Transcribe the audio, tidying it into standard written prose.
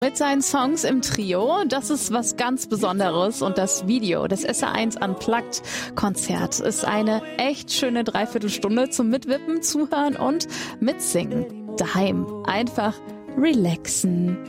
Mit seinen Songs im Trio, das ist was ganz Besonderes und das Video des SR1 Unplugged Konzert ist eine echt schöne Dreiviertelstunde zum Mitwippen, Zuhören und Mitsingen. Daheim einfach relaxen.